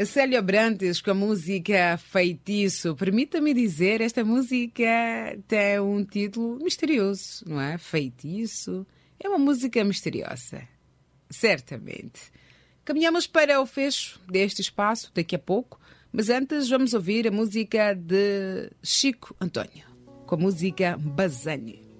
Célia Abrantes com a música Feitiço. Permita-me dizer, esta música tem um título misterioso, não é? Feitiço. É uma música misteriosa. Certamente. Caminhamos para o fecho deste espaço daqui a pouco, mas antes vamos ouvir a música de Chico António, com a música Bazane.